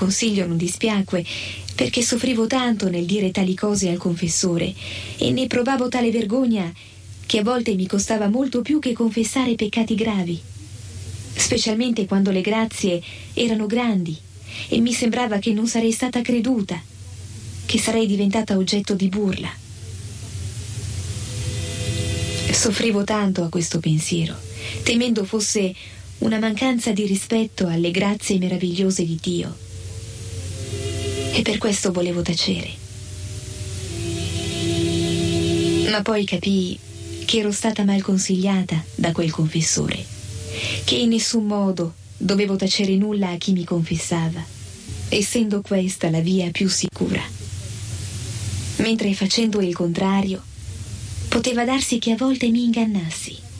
consiglio non dispiacque, perché soffrivo tanto nel dire tali cose al confessore e ne provavo tale vergogna che a volte mi costava molto più che confessare peccati gravi, specialmente quando le grazie erano grandi e mi sembrava che non sarei stata creduta, che sarei diventata oggetto di burla. Soffrivo tanto a questo pensiero, temendo fosse una mancanza di rispetto alle grazie meravigliose di Dio, e per questo volevo tacere. Ma poi capii che ero stata mal consigliata da quel confessore, che in nessun modo dovevo tacere nulla a chi mi confessava, essendo questa la via più sicura. Mentre facendo il contrario, poteva darsi che a volte mi ingannassi.